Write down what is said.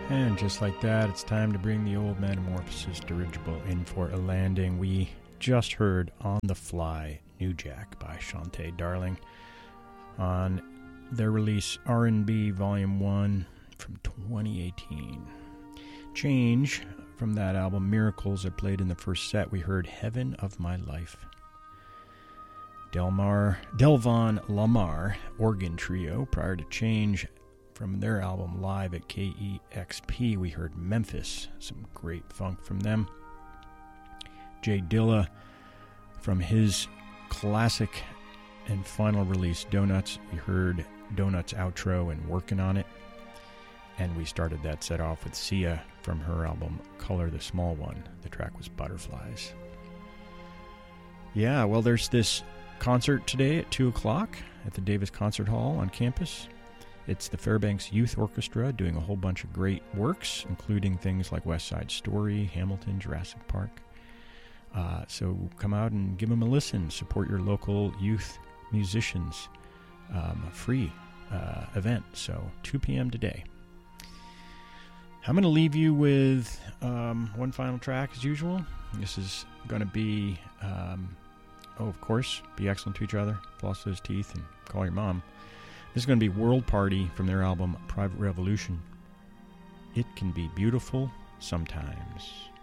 And just like that, it's time to bring the old Metamorphosis dirigible in for a landing. We just heard On the Fly, New Jack by Shantae Darling on their release R&B Volume 1 from 2018. Change from that album, Miracles, I played in the first set. We heard Heaven of My Life. Delvon Lamar, organ trio, prior to Change. From their album Live at KEXP, we heard Memphis, some great funk from them. Jay Dilla, from his classic and final release Donuts, we heard Donuts outro and Working on It. And we started that set off with Sia from her album Color the Small One. The track was Butterflies. Yeah, well, there's this concert today at 2 o'clock at the Davis Concert Hall on campus. It's the Fairbanks Youth Orchestra doing a whole bunch of great works, including things like West Side Story, Hamilton, Jurassic Park. So come out and give them a listen. Support your local youth musicians. A free event, so 2 p.m. today. I'm going to leave you with one final track as usual. This is going to be, of course, be excellent to each other, floss those teeth, and call your mom. This is going to be World Party from their album Private Revolution. It can be beautiful sometimes.